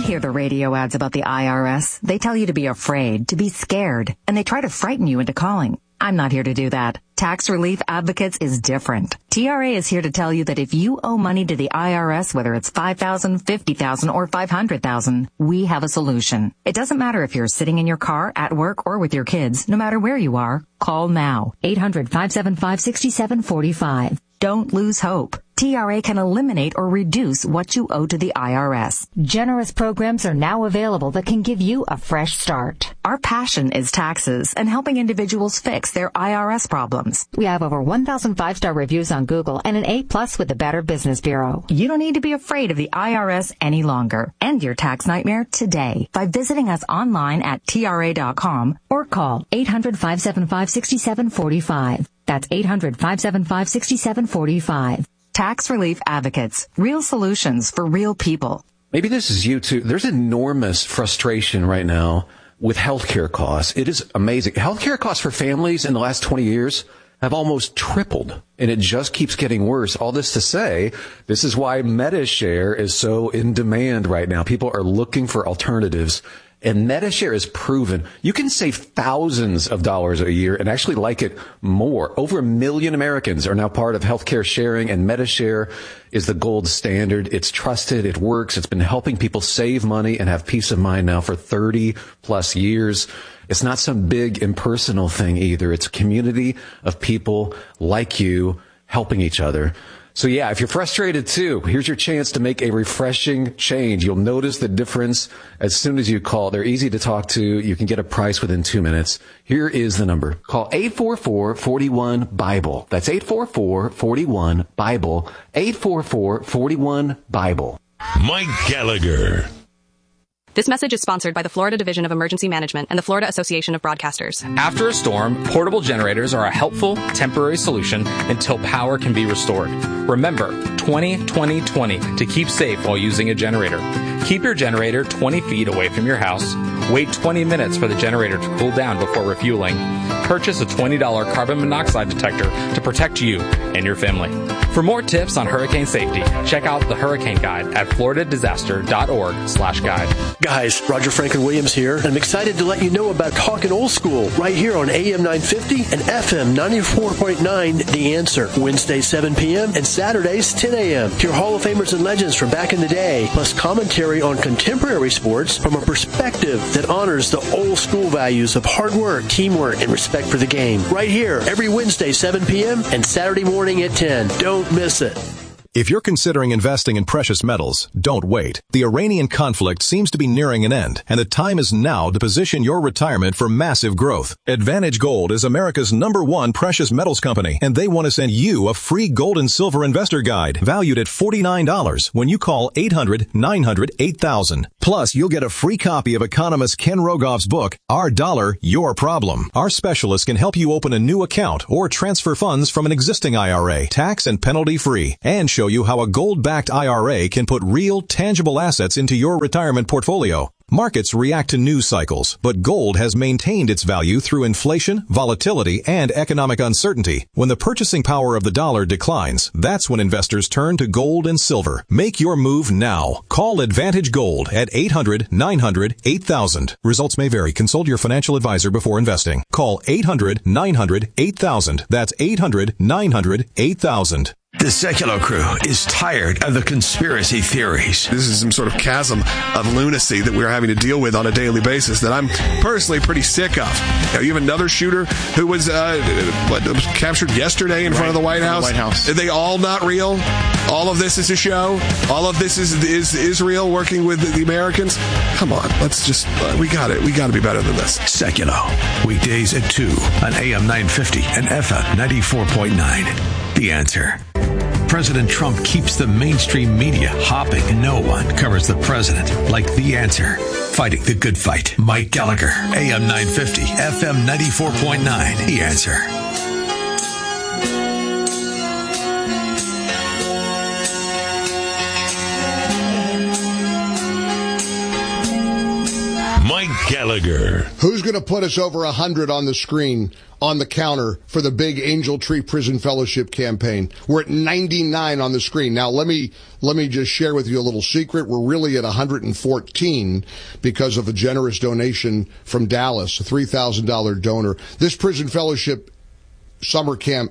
hear the radio ads about the IRS. They tell you to be afraid, to be scared, and they try to frighten you into calling. I'm not here to do that. Tax Relief Advocates is different. TRA is here to tell you that if you owe money to the IRS, whether it's $5,000, $50,000, or $500,000, we have a solution. It doesn't matter if you're sitting in your car, at work, or with your kids. No matter where you are, call now. 800-575-6745. Don't lose hope. TRA can eliminate or reduce what you owe to the IRS. Generous programs are now available that can give you a fresh start. Our passion is taxes and helping individuals fix their IRS problems. We have over 1,000 5-star reviews on Google and an A+ with the Better Business Bureau. You don't need to be afraid of the IRS any longer. End your tax nightmare today by visiting us online at TRA.com or call 800-575-6745. That's 800-575-6745. Tax Relief Advocates. Real solutions for real people. Maybe this is you too. There's enormous frustration right now with healthcare costs. It is amazing. Healthcare costs for families in the last 20 years have almost tripled, and it just keeps getting worse. All this to say, this is why MediShare is so in demand right now. People are looking for alternatives. And MediShare is proven you can save thousands of dollars a year and actually like it more. Over 1 million Americans are now part of healthcare sharing, and MediShare is the gold standard. It's trusted. It works. It's been helping people save money and have peace of mind now for 30 plus years. It's not some big impersonal thing either. It's a community of people like you helping each other. So yeah, if you're frustrated too, here's your chance to make a refreshing change. You'll notice the difference as soon as you call. They're easy to talk to. You can get a price within 2 minutes. Here is the number. Call 844-41-BIBLE. That's 844-41-BIBLE. 844-41-BIBLE. Mike Gallagher. This message is sponsored by the Florida Division of Emergency Management and the Florida Association of Broadcasters. After a storm, portable generators are a helpful, temporary solution until power can be restored. Remember, 20-20-20 to keep safe while using a generator. Keep your generator 20 feet away from your house. Wait 20 minutes for the generator to cool down before refueling. Purchase a $20 carbon monoxide detector to protect you and your family. For more tips on hurricane safety, check out the Hurricane Guide at floridadisaster.org/guide. Guys, Roger Franklin Williams here, and I'm excited to let you know about Talkin' Old School right here on AM 950 and FM 94.9 The Answer. Wednesdays 7 p.m. and Saturdays 10 a.m. Hear Hall of Famers and legends from back in the day, plus commentary on contemporary sports from a perspective that honors the old school values of hard work, teamwork, and respect for the game. Right here, every Wednesday 7 p.m. and Saturday morning at 10. Don't miss it. If you're considering investing in precious metals, don't wait. The Iranian conflict seems to be nearing an end, and the time is now to position your retirement for massive growth. Advantage Gold is America's #1 precious metals company, and they want to send you a free gold and silver investor guide valued at $49 when you call 800-900-8000. Plus, you'll get a free copy of economist Ken Rogoff's book, Our Dollar, Your Problem. Our specialists can help you open a new account or transfer funds from an existing IRA, tax and penalty free, and show you how a gold-backed IRA can put real, tangible assets into your retirement portfolio. Markets react to news cycles, but gold has maintained its value through inflation, volatility, and economic uncertainty. When the purchasing power of the dollar declines, that's when investors turn to gold and silver. Make your move now. Call Advantage Gold at 800-900-8000. Results may vary. Consult your financial advisor before investing. Call 800-900-8000. That's 800-900-8000. The Secular Crew is tired of the conspiracy theories. This is some sort of chasm of lunacy that we're having to deal with on a daily basis that I'm personally pretty sick of. Now, you have another shooter who was captured yesterday in front of the White House. Are they all not real? All of this is a show? All of this is Israel working with the Americans? Come on, let's just, we got to be better than this. Secular, weekdays at 2 on AM 950 and FM 94.9. The Answer. President Trump keeps the mainstream media hopping. No one covers the president like The Answer. Fighting the good fight. Mike Gallagher, AM 950, FM 94.9. The Answer. Mike Gallagher. Who's going to put us over 100 on the screen, on the counter, for the big Angel Tree Prison Fellowship campaign? We're at 99 on the screen. Now, let me just share with you a little secret. We're really at 114 because of a generous donation from Dallas, a $3,000 donor. This Prison Fellowship summer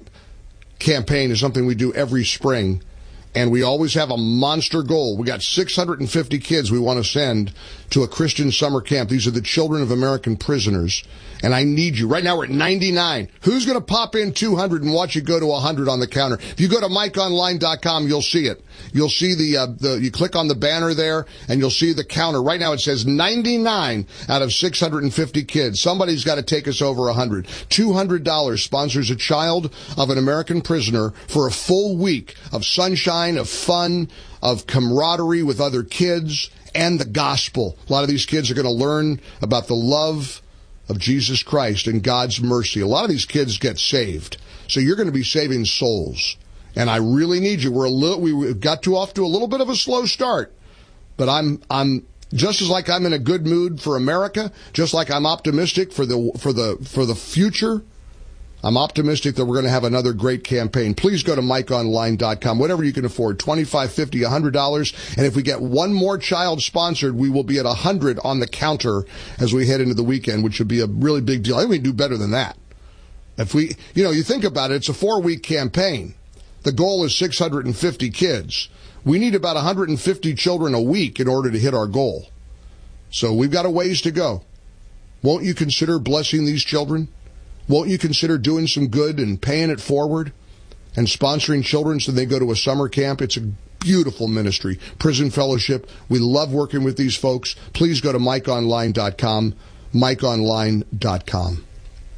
campaign is something we do every spring. And we always have a monster goal. We got 650 kids we want to send to a Christian summer camp. These are the children of American prisoners. And I need you. Right now we're at 99. Who's going to pop in 200 and watch it go to 100 on the counter? If you go to MikeOnline.com, you'll see it. You'll see you click on the banner there and you'll see the counter. Right now it says 99 out of 650 kids. Somebody's got to take us over 100. $200 sponsors a child of an American prisoner for a full week of sunshine, of fun, of camaraderie with other kids, and the gospel. A lot of these kids are going to learn about the love of Jesus Christ and God's mercy. A lot of these kids get saved. So you're going to be saving souls. And I really need you. We got off to a little bit of a slow start, but I'm just as like I'm in a good mood for America, just like I'm optimistic for the future. I'm optimistic that we're going to have another great campaign. Please go to MikeOnline.com, whatever you can afford, $25, $50, $100. And if we get one more child sponsored, we will be at 100 on the counter as we head into the weekend, which would be a really big deal. I think we can do better than that. If you think about it, it's a 4-week campaign. The goal is 650 kids. We need about 150 children a week in order to hit our goal. So we've got a ways to go. Won't you consider blessing these children? Won't you consider doing some good and paying it forward and sponsoring children so they go to a summer camp? It's a beautiful ministry. Prison Fellowship. We love working with these folks. Please go to MikeOnline.com, MikeOnline.com.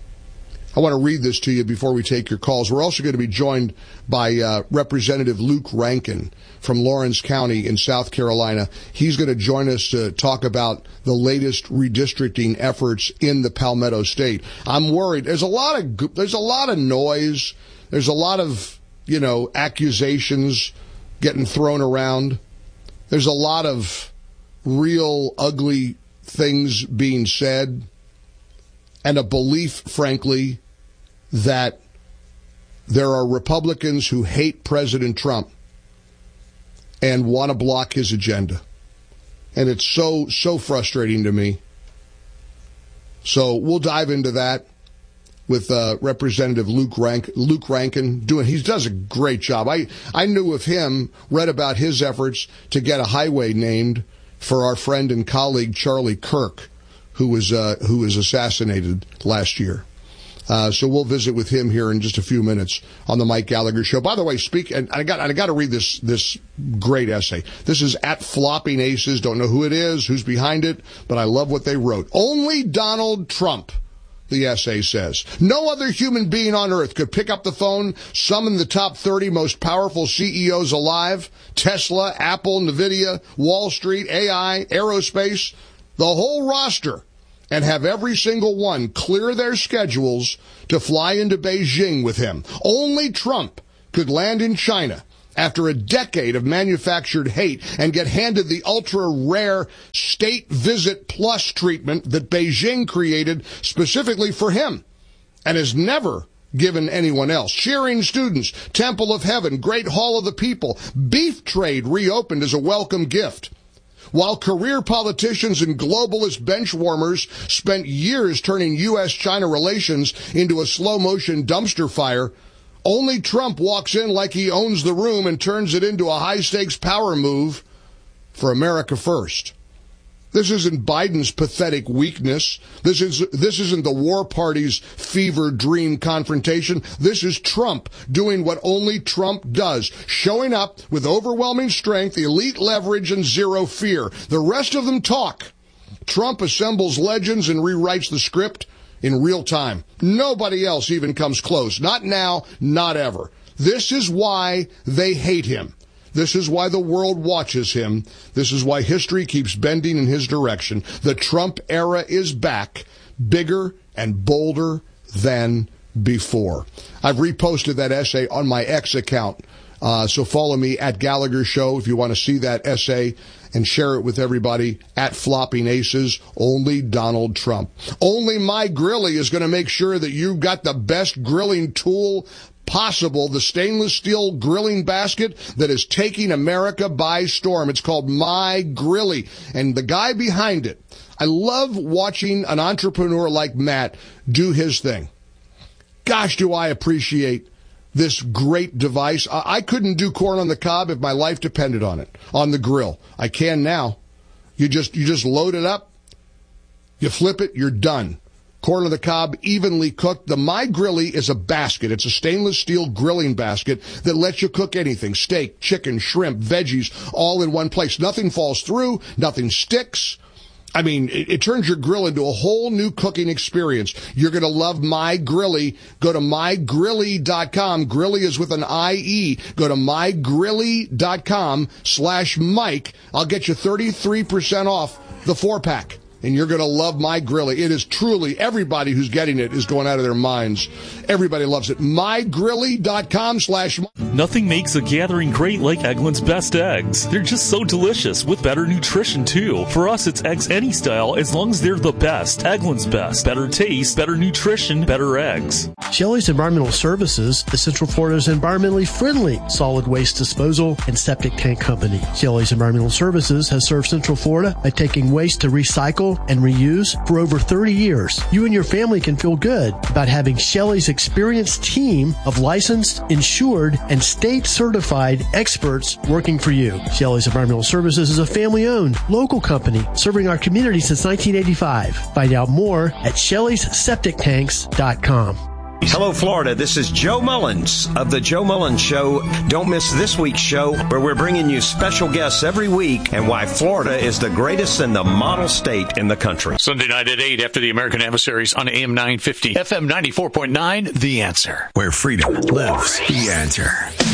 I want to read this to you before we take your calls. We're also going to be joined by Representative Luke Rankin from Lawrence County in South Carolina. He's going to join us to talk about the latest redistricting efforts in the Palmetto State. I'm worried. There's a lot of noise. There's a lot of, accusations getting thrown around. There's a lot of real ugly things being said, and a belief, frankly, that there are Republicans who hate President Trump and want to block his agenda. And it's so frustrating to me. So we'll dive into that with Representative Luke Rankin. He does a great job. I knew of him, read about his efforts to get a highway named for our friend and colleague Charlie Kirk, who was assassinated last year. So we'll visit with him here in just a few minutes on the Mike Gallagher Show. By the way, I got to read this great essay. This is at Flopping Aces. Don't know who it is, who's behind it, but I love what they wrote. Only Donald Trump, the essay says. No other human being on earth could pick up the phone, summon the top 30 most powerful CEOs alive, Tesla, Apple, NVIDIA, Wall Street, AI, aerospace, the whole roster, and have every single one clear their schedules to fly into Beijing with him. Only Trump could land in China after a decade of manufactured hate and get handed the ultra-rare State Visit Plus treatment that Beijing created specifically for him and has never given anyone else. Cheering students, Temple of Heaven, Great Hall of the People, beef trade reopened as a welcome gift. While career politicians and globalist benchwarmers spent years turning U.S.-China relations into a slow-motion dumpster fire, only Trump walks in like he owns the room and turns it into a high-stakes power move for America first. This isn't Biden's pathetic weakness. This isn't the war party's fever dream confrontation. This is Trump doing what only Trump does, showing up with overwhelming strength, elite leverage, and zero fear. The rest of them talk. Trump assembles legends and rewrites the script in real time. Nobody else even comes close. Not now, not ever. This is why they hate him. This is why the world watches him. This is why history keeps bending in his direction. The Trump era is back, bigger and bolder than before. I've reposted that essay on my X account. So follow me at Gallagher Show if you want to see that essay and share it with everybody at Flopping Aces. Only Donald Trump. Only My Grilly is going to make sure that you've got the best grilling tool possible, the stainless steel grilling basket that is taking America by storm. It's called My Grilly, and the guy behind it, I love watching an entrepreneur like Matt do his thing. Gosh, do I appreciate this great device. I couldn't do corn on the cob if my life depended on it, on the grill. I can now. You just load it up, you flip it, you're done. Corn on the cob, evenly cooked. The My Grilly is a basket. It's a stainless steel grilling basket that lets you cook anything. Steak, chicken, shrimp, veggies, all in one place. Nothing falls through. Nothing sticks. I mean, it turns your grill into a whole new cooking experience. You're going to love My Grilly. Go to mygrilly.com. Grilly is with an I-E. Go to mygrilly.com/Mike. I'll get you 33% off the 4-pack. And you're going to love My Grilly. It is truly, everybody who's getting it is going out of their minds. Everybody loves it. mygrilly.com/Mike. Nothing makes a gathering great like Eggland's Best Eggs. They're just so delicious with better nutrition, too. For us, it's eggs any style as long as they're the best. Eggland's Best. Better taste, better nutrition, better eggs. Shelley's Environmental Services is Central Florida's environmentally friendly solid waste disposal and septic tank company. Shelley's Environmental Services has served Central Florida by taking waste to recycle and reuse for over 30 years. You and your family can feel good about having Shelley's experienced team of licensed, insured, and state-certified experts working for you. Shelley's Environmental Services is a family-owned, local company serving our community since 1985. Find out more at Shelley'sSepticTanks.com. Hello, Florida. This is Joe Mullins of The Joe Mullins Show. Don't miss this week's show, where we're bringing you special guests every week and why Florida is the greatest and the model state in the country. Sunday night at 8 after the American Adversaries on AM 950, FM 94.9, The Answer. Where freedom lives. The Answer.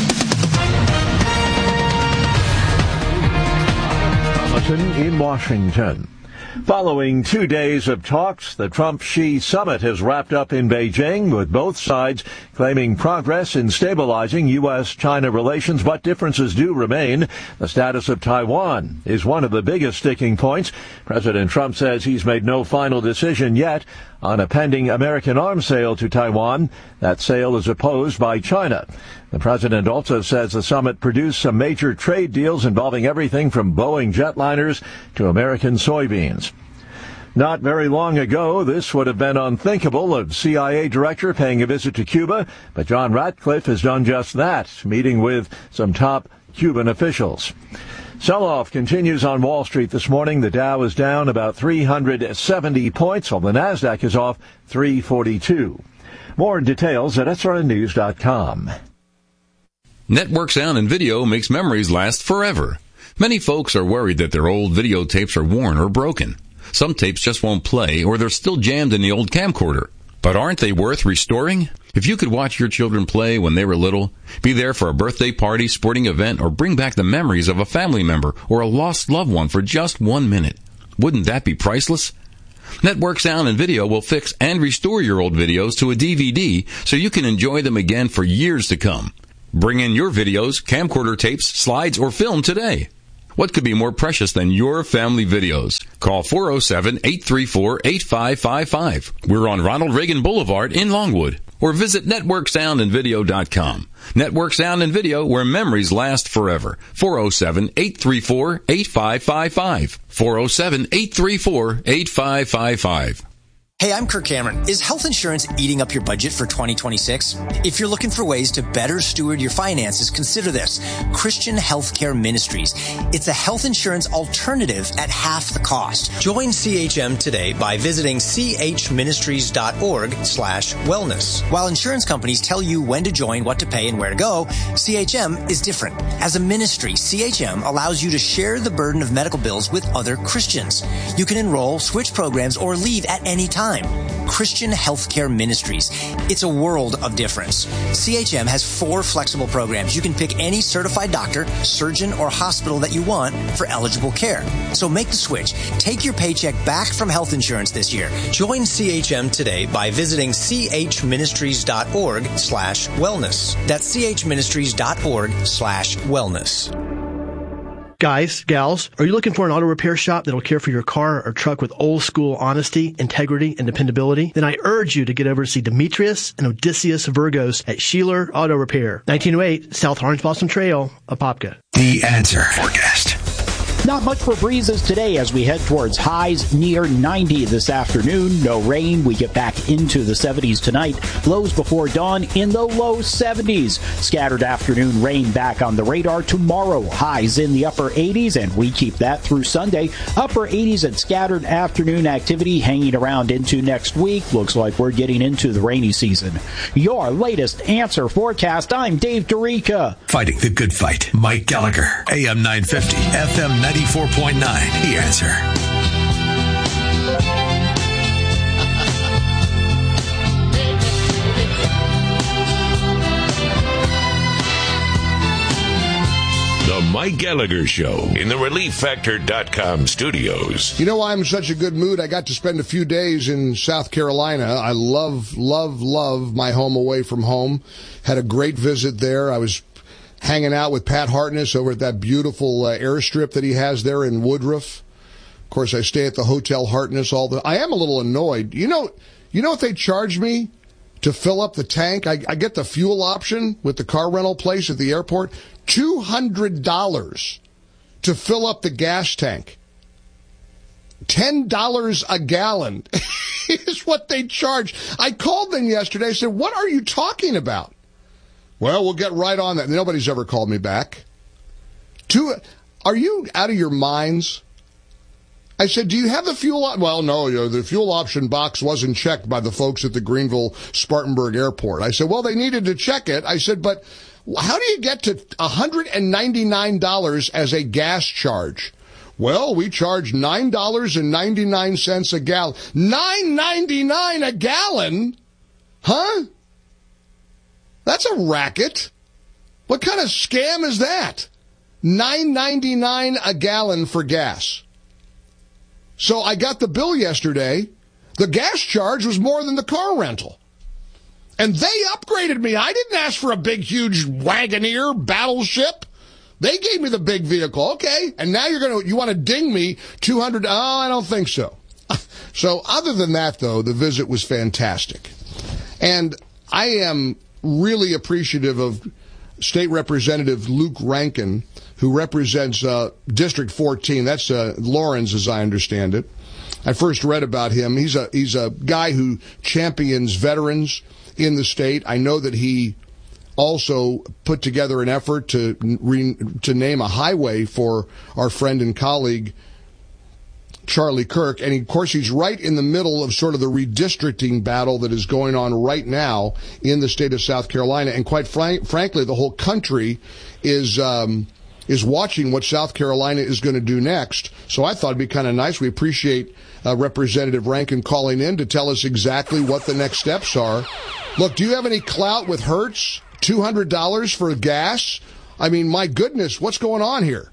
In Washington. Following 2 days of talks, the Trump-Xi summit has wrapped up in Beijing, with both sides claiming progress in stabilizing U.S.-China relations, but differences do remain. The status of Taiwan is one of the biggest sticking points. President Trump says he's made no final decision yet on a pending American arms sale to Taiwan. That sale is opposed by China. The president also says the summit produced some major trade deals involving everything from Boeing jetliners to American soybeans. Not very long ago, this would have been unthinkable, a CIA director paying a visit to Cuba, but John Ratcliffe has done just that, meeting with some top Cuban officials. Sell-off continues on Wall Street this morning. The Dow is down about 370 points, while the Nasdaq is off 342. More details at srnnews.com. Network Sound and Video makes memories last forever. Many folks are worried that their old videotapes are worn or broken. Some tapes just won't play, or they're still jammed in the old camcorder. But aren't they worth restoring? If you could watch your children play when they were little, be there for a birthday party, sporting event, or bring back the memories of a family member or a lost loved one for just 1 minute, wouldn't that be priceless? Network Sound and Video will fix and restore your old videos to a DVD so you can enjoy them again for years to come. Bring in your videos, camcorder tapes, slides, or film today. What could be more precious than your family videos? Call 407-834-8555. We're on Ronald Reagan Boulevard in Longwood. Or visit networksoundandvideo.com. Network Sound and Video, where memories last forever. 407-834-8555. 407-834-8555. Hey, I'm Kirk Cameron. Is health insurance eating up your budget for 2026? If you're looking for ways to better steward your finances, consider this. Christian Healthcare Ministries. It's a health insurance alternative at half the cost. Join CHM today by visiting chministries.org/wellness. While insurance companies tell you when to join, what to pay, and where to go, CHM is different. As a ministry, CHM allows you to share the burden of medical bills with other Christians. You can enroll, switch programs, or leave at any time. Christian Healthcare Ministries. It's a world of difference. CHM has 4 flexible programs. You can pick any certified doctor, surgeon, or hospital that you want for eligible care. So make the switch. Take your paycheck back from health insurance this year. Join CHM today by visiting chministries.org/wellness. That's chministries.org/wellness. Guys, gals, are you looking for an auto repair shop that'll care for your car or truck with old school honesty, integrity, and dependability? Then I urge you to get over to see Demetrius and Odysseus Virgos at Sheeler Auto Repair, 1908 South Orange Blossom Trail, Apopka. The Answer forecast. Not much for breezes today as we head towards highs near 90 this afternoon. No rain. We get back into the 70s tonight. Lows before dawn in the low 70s. Scattered afternoon rain back on the radar tomorrow. Highs in the upper 80s, and we keep that through Sunday. Upper 80s and scattered afternoon activity hanging around into next week. Looks like we're getting into the rainy season. Your latest Answer forecast. I'm Dave Dorica. Fighting the good fight. Mike Gallagher. AM 950, FM 94.9. The Answer. The Mike Gallagher Show in the ReliefFactor.com studios. You know why I'm in such a good mood? I got to spend a few days in South Carolina. I love my home away from home. Had a great visit there. I was hanging out with Pat Hartness over at that beautiful airstrip that he has there in Woodruff. Of course, I stay at the Hotel Hartness I am a little annoyed. You know what they charge me to fill up the tank? I get the fuel option with the car rental place at the airport. $200 to fill up the gas tank. $10 a gallon is what they charge. I called them yesterday. I said, what are you talking about? Well, we'll get right on that. Nobody's ever called me back. Are you out of your minds? I said, do you have the fuel? Well, no, the fuel option box wasn't checked by the folks at the Greenville-Spartanburg Airport. I said, well, they needed to check it. I said, but how do you get to $199 as a gas charge? Well, we charge $9.99 a gallon. $9.99 a gallon? Huh? That's a racket. What kind of scam is that? $9.99 a gallon for gas. So I got the bill yesterday. The gas charge was more than the car rental. And they upgraded me. I didn't ask for a big, huge Wagoneer battleship. They gave me the big vehicle. Okay. And now you want to ding me $200? Oh, I don't think so. So other than that, though, the visit was fantastic. And I am really appreciative of State Representative Luke Rankin, who represents District 14. That's Lawrence, as I understand it. I first read about him. He's a guy who champions veterans in the state. I know that he also put together an effort to name a highway for our friend and colleague Charlie Kirk, and of course he's right in the middle of sort of the redistricting battle that is going on right now in the state of South Carolina, and quite frankly, the whole country is watching what South Carolina is going to do next. So I thought it'd be kind of nice. We appreciate Representative Rankin calling in to tell us exactly what the next steps are. Look, do you have any clout with Hertz? $200 for gas? I mean, my goodness, what's going on here?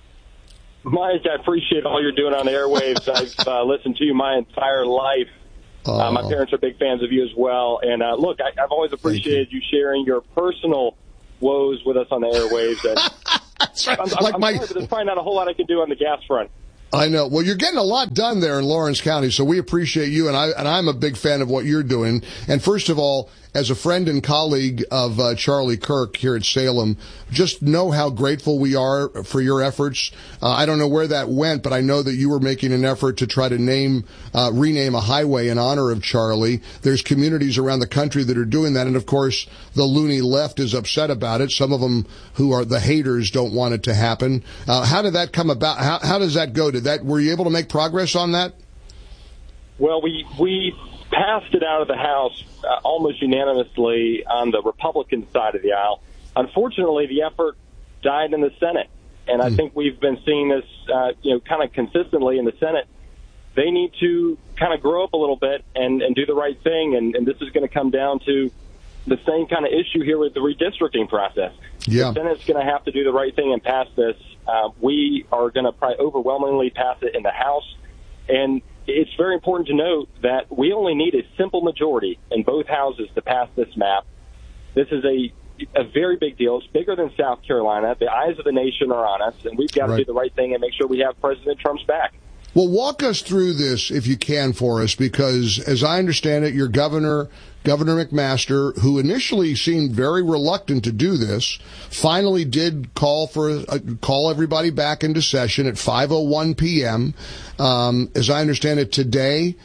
Mike, I appreciate all you're doing on the airwaves. I've listened to you my entire life. My parents are big fans of you as well. And look, I've always appreciated you sharing your personal woes with us on the airwaves. And That's right. I'm sorry, but there's probably not a whole lot I can do on the gas front. I know. Well, you're getting a lot done there in Lawrence County, so we appreciate you, and I'm a big fan of what you're doing. And first of all, as a friend and colleague of Charlie Kirk here at Salem, just know how grateful we are for your efforts. I don't know where that went, but I know that you were making an effort to try to rename a highway in honor of Charlie. There's communities around the country that are doing that, and of course, the loony left is upset about it. Some of them who are the haters don't want it to happen. How did that come about? How does that go? Were you able to make progress on that? Well, we passed it out of the House almost unanimously on the Republican side of the aisle. Unfortunately, the effort died in the Senate, and I think we've been seeing this, kind of consistently in the Senate. They need to kind of grow up a little bit and do the right thing, and this is going to come down to the same kind of issue here with the redistricting process. Yeah. The Senate's going to have to do the right thing and pass this. We are going to probably overwhelmingly pass it in the House, and it's very important to note that we only need a simple majority in both houses to pass this map. This is a a very big deal. It's bigger than South Carolina. The eyes of the nation are on us, and we've got to do the right thing and make sure we have President Trump's back. Well, walk us through this, if you can, for us, because as I understand it, your Governor McMaster, who initially seemed very reluctant to do this, finally did call everybody back into session at 5:01 p.m. As I understand it, today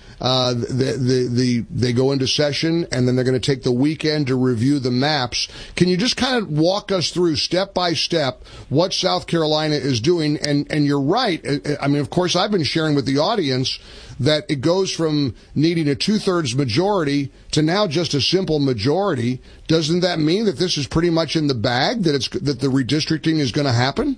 they go into session, and then they're going to take the weekend to review the maps. Can you just kind of walk us through step by step what South Carolina is doing? And you're right. I mean, of course, I've been sharing with the audience that it goes from needing a 2/3 majority to now just a simple majority. Doesn't that mean that this is pretty much in the bag, that the redistricting is going to happen?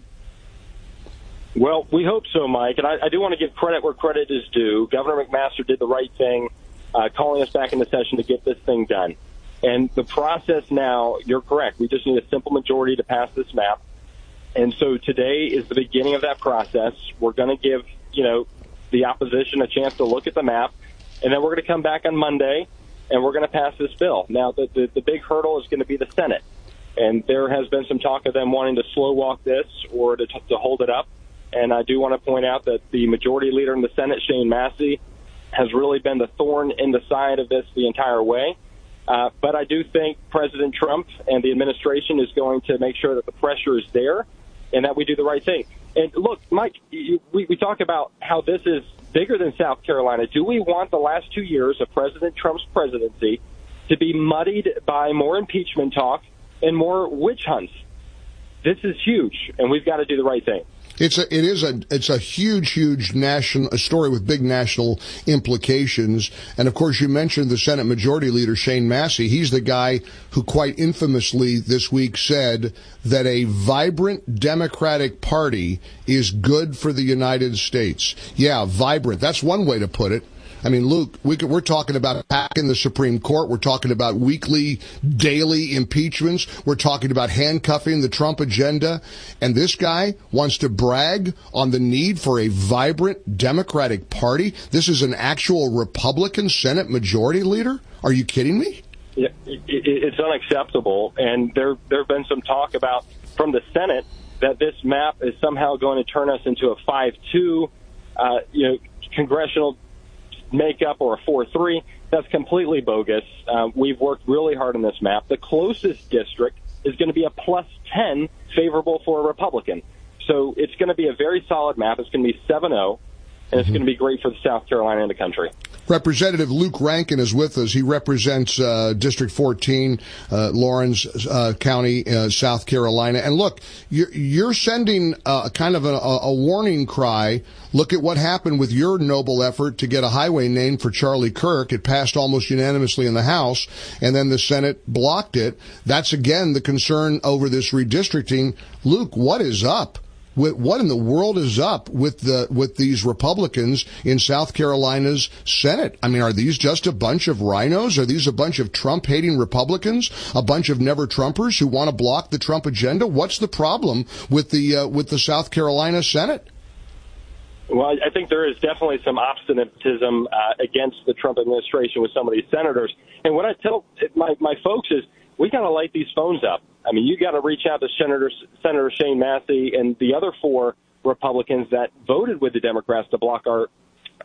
Well, we hope so, Mike. And I do want to give credit where credit is due. Governor McMaster did the right thing, calling us back into session to get this thing done. And the process now, you're correct. We just need a simple majority to pass this map. And so today is the beginning of that process. We're going to give, the opposition a chance to look at the map, and then we're going to come back on Monday, and we're going to pass this bill. Now, the big hurdle is going to be the Senate, and there has been some talk of them wanting to slow walk this or to hold it up, and I do want to point out that the majority leader in the Senate, Shane Massey, has really been the thorn in the side of this the entire way, but I do think President Trump and the administration is going to make sure that the pressure is there and that we do the right thing. And look, Mike, we talk about how this is bigger than South Carolina. Do we want the last 2 years of President Trump's presidency to be muddied by more impeachment talk and more witch hunts? This is huge, and we've got to do the right thing. It's a huge national story with big national implications. And of course, you mentioned the Senate Majority Leader, Shane Massey. He's the guy who quite infamously this week said that a vibrant Democratic Party is good for the United States. Yeah, vibrant. That's one way to put it. I mean, Luke, we're talking about packing the Supreme Court. We're talking about weekly, daily impeachments. We're talking about handcuffing the Trump agenda. And this guy wants to brag on the need for a vibrant Democratic Party. This is an actual Republican Senate Majority Leader? Are you kidding me? Yeah, it's unacceptable. And there have been some talk about from the Senate that this map is somehow going to turn us into a 5-2, congressional makeup or a 4-3. That's completely bogus. We've worked really hard on this map. The closest district is going to be a +10 favorable for a Republican. So it's going to be a very solid map. It's going to be 7-0, and it's going to be great for South Carolina and the country. Representative Luke Rankin is with us. He represents District 14, Lawrence County, South Carolina. And look, you're sending kind of a warning cry. Look at what happened with your noble effort to get a highway named for Charlie Kirk. It passed almost unanimously in the House, and then the Senate blocked it. That's, again, the concern over this redistricting. Luke, what is up? What in the world is up with these Republicans in South Carolina's Senate? I mean, are these just a bunch of rhinos? Are these a bunch of Trump-hating Republicans? A bunch of never-Trumpers who want to block the Trump agenda? What's the problem with the South Carolina Senate? Well, I think there is definitely some obstinatism against the Trump administration with some of these senators. And what I tell my folks is we got to light these phones up. I mean, you got to reach out to Senator Shane Massey and the other 4 Republicans that voted with the Democrats to block our